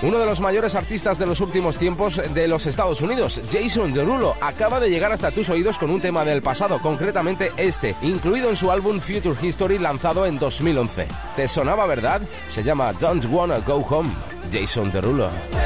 Uno de los mayores artistas de los últimos tiempos de los Estados Unidos, Jason Derulo, acaba de llegar hasta tus oídos con un tema del pasado, concretamente este, incluido en su álbum Future History lanzado en 2011. ¿Te sonaba, verdad? Se llama Don't Wanna Go Home, Jason Derulo.